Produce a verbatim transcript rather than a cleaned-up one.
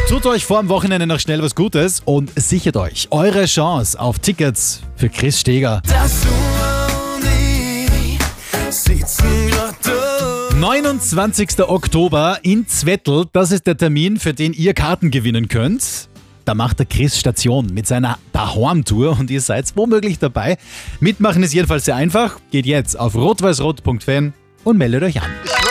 Tut euch vor dem Wochenende noch schnell was Gutes und sichert euch eure Chance auf Tickets für Chris Steger. neunundzwanzigster Oktober in Zwettl, das ist der Termin, für den ihr Karten gewinnen könnt. Da macht der Chris Station mit seiner Daheim-Tour und ihr seid womöglich dabei. Mitmachen ist jedenfalls sehr einfach. Geht jetzt auf rot weiß rot punkt fan und meldet euch an.